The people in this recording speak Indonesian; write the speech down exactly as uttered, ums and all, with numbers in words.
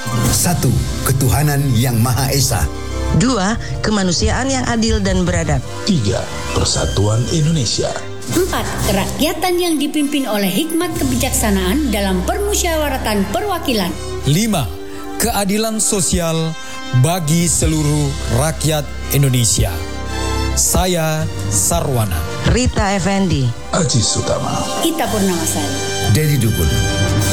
Satu, ketuhanan yang Maha Esa. Dua, kemanusiaan yang adil dan beradab. Tiga, persatuan Indonesia. Empat, kerakyatan yang dipimpin oleh hikmat kebijaksanaan dalam permusyawaratan perwakilan. Lima, keadilan sosial bagi seluruh rakyat Indonesia. Saya Sarwana. Rita Effendi. Aji Sutama. Ita Purnamasari. Dedi Dukun.